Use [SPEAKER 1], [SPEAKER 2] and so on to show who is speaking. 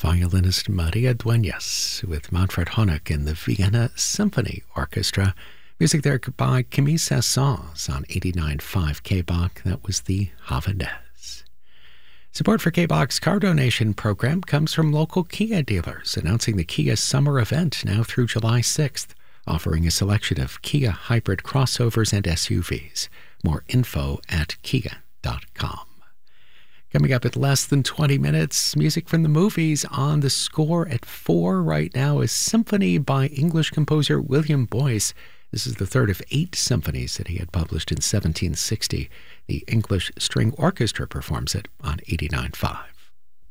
[SPEAKER 1] violinist Maria Dueñas with Manfred Honeck and the Vienna Symphony Orchestra. Music there by Camille Saint-Saëns on 89.5 KBOK. That was the Havanaise. Support for KBOK's car donation program comes from local Kia dealers, announcing the Kia Summer Event now through July 6th, offering a selection of Kia hybrid crossovers and SUVs. More info at kia.com. Coming up at less than 20 minutes, music from the movies. On the score at 4 right now is Symphony by English composer William Boyce. This is the third of 8 symphonies that he had published in 1760. The English String Orchestra performs it on 89.5.